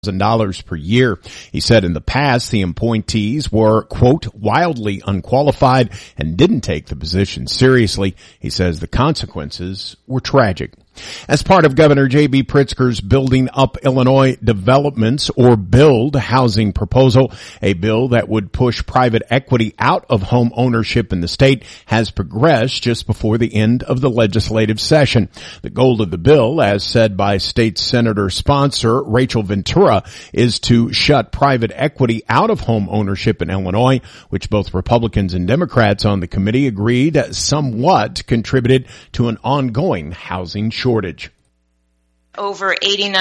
$1,000 per year. He said in the past the appointees were, quote, wildly unqualified and didn't take the position seriously. He says the consequences were tragic. As part of Governor J.B. Pritzker's Building Up Illinois Developments or BUILD housing proposal, a bill that would push private equity out of home ownership in the state has progressed just before the end of the legislative session. The goal of the bill, as said by state senator sponsor Rachel Ventura, is to shut private equity out of home ownership in Illinois, which both Republicans and Democrats on the committee agreed somewhat contributed to an ongoing housing shortage. Over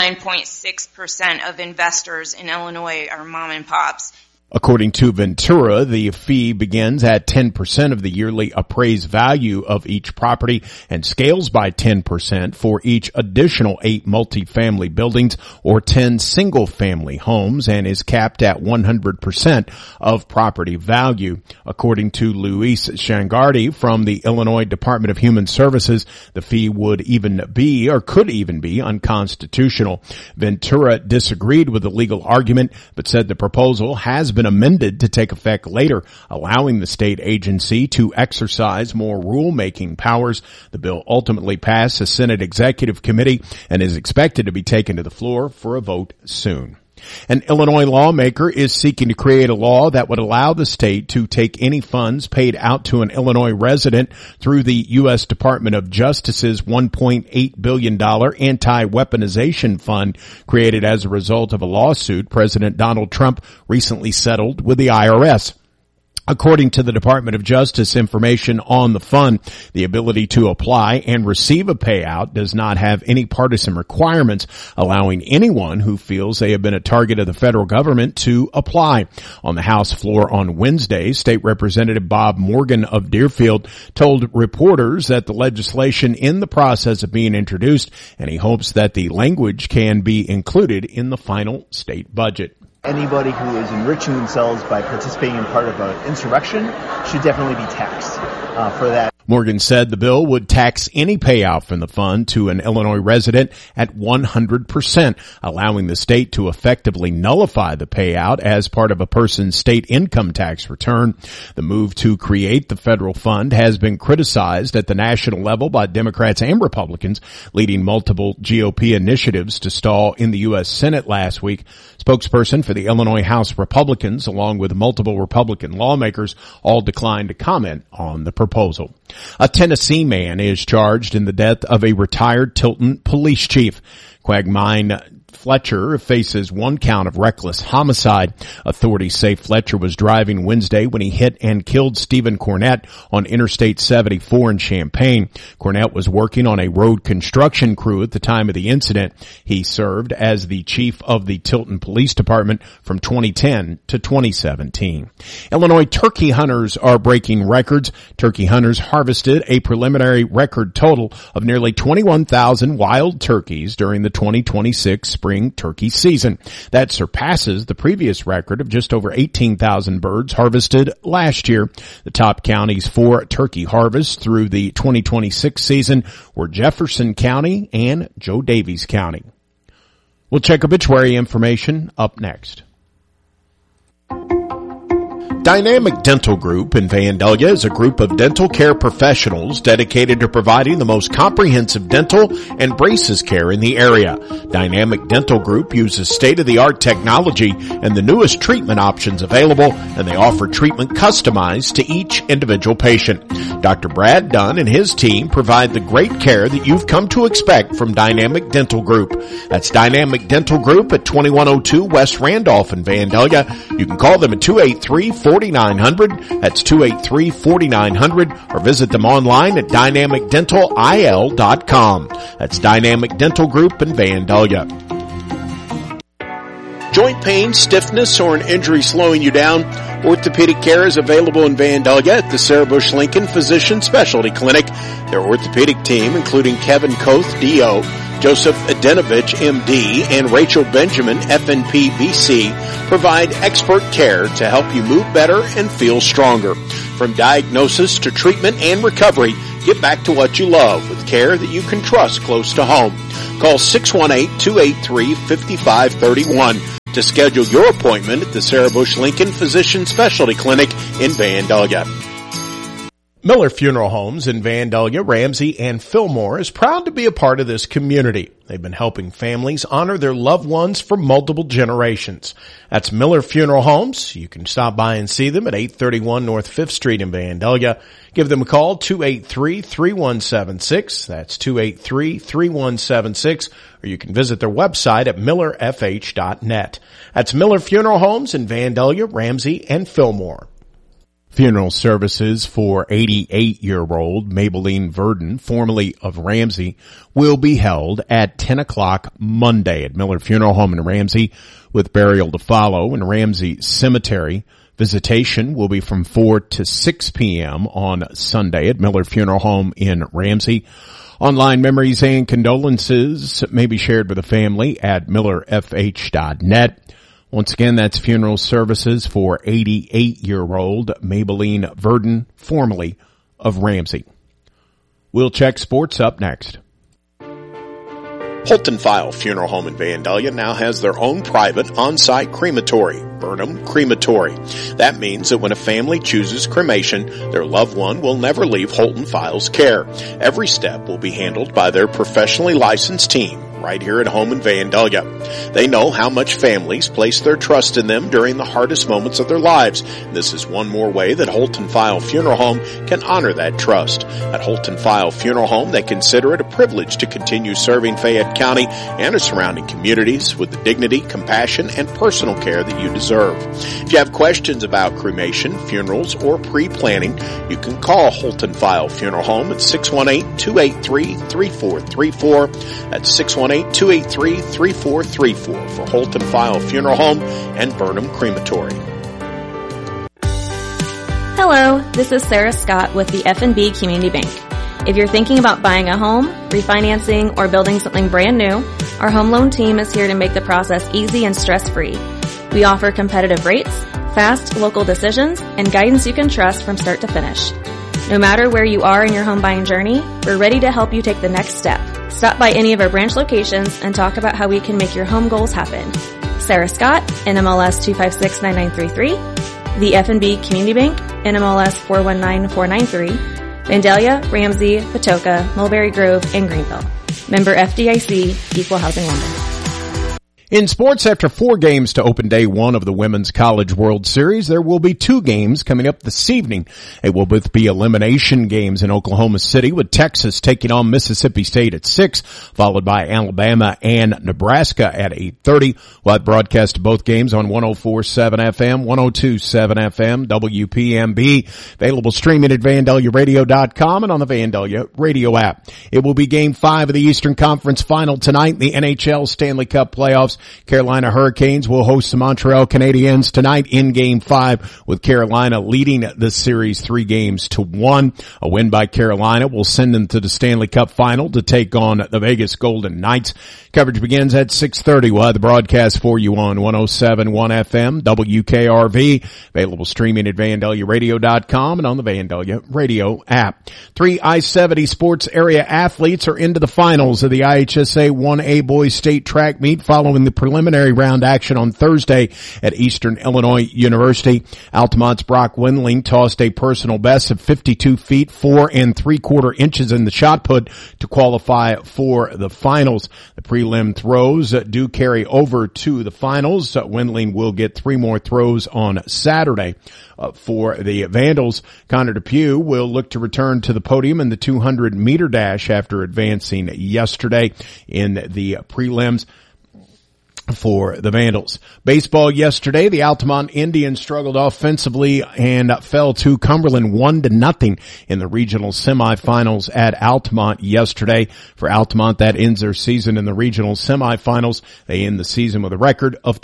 89.6% of investors in Illinois are mom and pops. According to Ventura, the fee begins at 10% of the yearly appraised value of each property and scales by 10% for each additional 8 multifamily buildings or 10 single-family homes and is capped at 100% of property value. According to Luis Shangardi from the Illinois Department of Human Services, the fee would even be or could even be unconstitutional. Ventura disagreed with the legal argument but said the proposal has been amended to take effect later, allowing the state agency to exercise more rule-making powers. The bill ultimately passed the Senate Executive Committee and is expected to be taken to the floor for a vote soon. An Illinois lawmaker is seeking to create a law that would allow the state to take any funds paid out to an Illinois resident through the U.S. Department of Justice's $1.8 billion anti-weaponization fund created as a result of a lawsuit President Donald Trump recently settled with the IRS. According to the Department of Justice information on the fund, the ability to apply and receive a payout does not have any partisan requirements, allowing anyone who feels they have been a target of the federal government to apply. On the House floor on Wednesday, State Representative Bob Morgan of Deerfield told reporters that the legislation in the process of being introduced, and he hopes that the language can be included in the final state budget. Anybody who is enriching themselves by participating in part of an insurrection should definitely be taxed for that. Morgan said the bill would tax any payout from the fund to an Illinois resident at 100%, allowing the state to effectively nullify the payout as part of a person's state income tax return. The move to create the federal fund has been criticized at the national level by Democrats and Republicans, leading multiple GOP initiatives to stall in the U.S. Senate last week. Spokesperson for the Illinois House Republicans, along with multiple Republican lawmakers, all declined to comment on the proposal. A Tennessee man is charged in the death of a retired Tilton police chief. Quagmine Fletcher faces 1 count of reckless homicide. Authorities say Fletcher was driving Wednesday when he hit and killed Stephen Cornett on Interstate 74 in Champaign. Cornett was working on a road construction crew at the time of the incident. He served as the chief of the Tilton Police Department from 2010 to 2017. Illinois turkey hunters are breaking records. Turkey hunters harvested a preliminary record total of nearly 21,000 wild turkeys during the 2026 spring turkey season. That surpasses the previous record of just over 18,000 birds harvested last year. The top counties for turkey harvest through the 2026 season were Jefferson County and Joe Daviess County. We'll check obituary information up next. Dynamic Dental Group in Vandalia is a group of dental care professionals dedicated to providing the most comprehensive dental and braces care in the area. Dynamic Dental Group uses state-of-the-art technology and the newest treatment options available, and they offer treatment customized to each individual patient. Dr. Brad Dunn and his team provide the great care that you've come to expect from Dynamic Dental Group. That's Dynamic Dental Group at 2102 West Randolph in Vandalia. You can call them at 283-4900. That's 283-4900, or visit them online at dynamicdentalil.com. That's Dynamic Dental Group in Vandalia. Joint pain, stiffness, or an injury slowing you down? Orthopedic care is available in Vandalia at the Sarah Bush Lincoln Physician Specialty Clinic. Their orthopedic team, including Kevin Koth, D.O., Joseph Adenovich, M.D., and Rachel Benjamin, FNP, B.C., provide expert care to help you move better and feel stronger. From diagnosis to treatment and recovery, Get back to what you love with care that you can trust close to home. Call 618-283-5531 to schedule your appointment at the Sarah Bush Lincoln Physician Specialty Clinic in Vandalia. Miller Funeral Homes in Vandalia, Ramsey, and Fillmore is proud to be a part of this community. They've been helping families honor their loved ones for multiple generations. That's Miller Funeral Homes. You can stop by and see them at 831 North 5th Street in Vandalia. Give them a call, 283-3176. That's 283-3176. Or you can visit their website at millerfh.net. That's Miller Funeral Homes in Vandalia, Ramsey, and Fillmore. Funeral services for 88-year-old Maybelline Verdon, formerly of Ramsey, will be held at 10 o'clock Monday at Miller Funeral Home in Ramsey, with burial to follow in Ramsey Cemetery. Visitation will be from 4 to 6 p.m. on Sunday at Miller Funeral Home in Ramsey. Online memories and condolences may be shared with the family at millerfh.net. Once again, that's funeral services for 88-year-old Maybelline Verdon, formerly of Ramsey. We'll check sports up next. Holton File Funeral Home in Vandalia now has their own private on-site crematory, Burnham Crematory. That means that when a family chooses cremation, their loved one will never leave Holton File's care. Every step will be handled by their professionally licensed team right here at home in Vandalia. They know how much families place their trust in them during the hardest moments of their lives. This is one more way that Holton File Funeral Home can honor that trust. At Holton File Funeral Home, they consider it a privilege to continue serving Fayette County and its surrounding communities with the dignity, compassion, and personal care that you deserve. If you have questions about cremation, funerals, or pre-planning, you can call Holton File Funeral Home at 618-283-3434. That's 618-283-3434 for Holton File Funeral Home and Burnham Crematory. Hello, this is Sarah Scott with the F&B Community Bank. If you're thinking about buying a home, refinancing, or building something brand new, our home loan team is here to make the process easy and stress-free. We offer competitive rates, fast local decisions, and guidance you can trust from start to finish. No matter where you are in your home buying journey, we're ready to help you take the next step. Stop by any of our branch locations and talk about how we can make your home goals happen. Sarah Scott, NMLS 2569933, the F&B Community Bank, NMLS 419493, Vandalia, Ramsey, Patoka, Mulberry Grove, and Greenville. Member FDIC, Equal Housing Lender. In sports, after 4 games to open day 1 of the Women's College World Series, there will be 2 games coming up this evening. It will both be elimination games in Oklahoma City, with Texas taking on Mississippi State at 6, followed by Alabama and Nebraska at 8:30. We'll have broadcast both games on 104.7 FM, 102.7 FM, WPMB, available streaming at VandaliaRadio.com and on the Vandalia Radio app. It will be Game 5 of the Eastern Conference Final tonight in the NHL Stanley Cup playoffs. Carolina Hurricanes will host the Montreal Canadiens tonight in Game 5, with Carolina leading the series 3-1. A win by Carolina will send them to the Stanley Cup Final to take on the Vegas Golden Knights. Coverage begins at 6:30. We'll have the broadcast for you on 107.1 FM, WKRV, available streaming at VandaliaRadio.com and on the Vandalia Radio app. 3 I-70 sports area athletes are into the finals of the IHSA 1A Boys State Track Meet following the preliminary round action on Thursday at Eastern Illinois University. Altamont's Brock Wendling tossed a personal best of 52 feet, 4 3/4 inches in the shot put to qualify for the finals. The prelim throws do carry over to the finals. Wendling will get 3 more throws on Saturday. For the Vandals, Connor Depew will look to return to the podium in the 200-meter dash after advancing yesterday in the prelims for the Vandals. Baseball yesterday, the Altamont Indians struggled offensively and fell to Cumberland 1-0 in the regional semifinals at Altamont yesterday. For Altamont, that ends their season in the regional semifinals. They end the season with a record of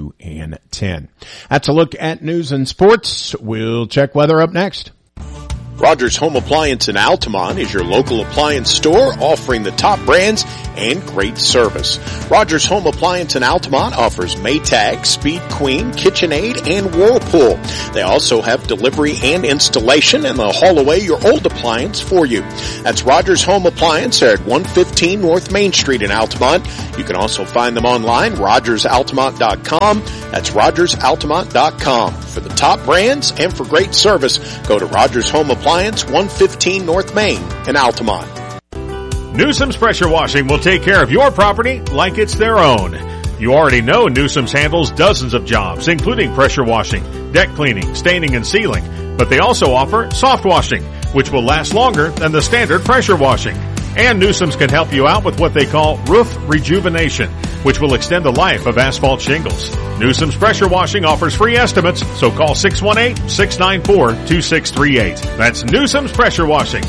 22-10. That's a look at news and sports. We'll check weather up next. Rogers Home Appliance in Altamont is your local appliance store offering the top brands and great service. Rogers Home Appliance in Altamont offers Maytag, Speed Queen, KitchenAid, and Whirlpool. They also have delivery and installation, and they'll haul away your old appliance for you. That's Rogers Home Appliance. They're at 115 North Main Street in Altamont. You can also find them online, rogersaltamont.com. That's rogersaltamont.com. For the top brands and for great service, go to Rogers Home Appliance, 115 North Main in Altamont. Newsom's Pressure Washing will take care of your property like it's their own. You already know Newsom's handles dozens of jobs, including pressure washing, deck cleaning, staining, and sealing. But they also offer soft washing, which will last longer than the standard pressure washing. And Newsom's can help you out with what they call roof rejuvenation, which will extend the life of asphalt shingles. Newsom's Pressure Washing offers free estimates, so call 618-694-2638. That's Newsom's Pressure Washing,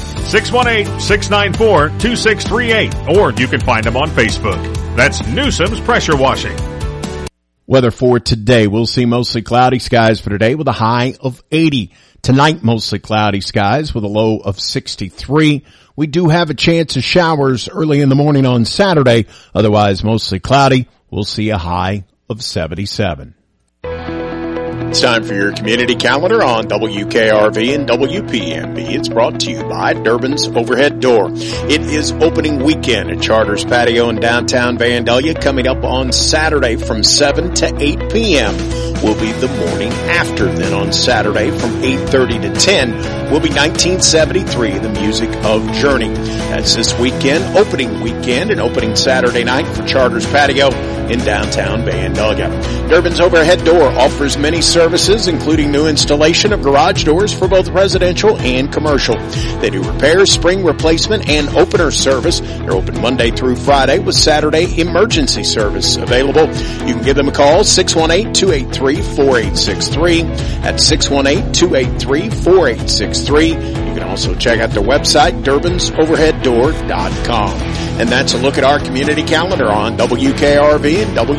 618-694-2638. Or you can find them on Facebook. That's Newsom's Pressure Washing. Weather for today. We'll see mostly cloudy skies for today with a high of 80. Tonight, mostly cloudy skies with a low of 63. We do have a chance of showers early in the morning on Saturday. Otherwise, mostly cloudy. We'll see a high of 77. It's time for your community calendar on WKRV and WPMB. It's brought to you by Durbin's Overhead Door. It is opening weekend at Charters Patio in downtown Vandalia, coming up on Saturday from 7 to 8 p.m. will be the morning after. Then on Saturday from 8:30 to 10 will be 1973, the music of Journey. That's this weekend, opening weekend, and opening Saturday night for Charters Patio in downtown Vandalia. Durbin's Overhead Door offers many services, including new installation of garage doors for both residential and commercial. They do repairs, spring replacement, and opener service. They're open Monday through Friday with Saturday emergency service available. You can give them a call, 618-283-4863. That's 618-283-4863. You can also check out their website, DurbinsOverheadDoor.com. And that's a look at our community calendar on WKRV and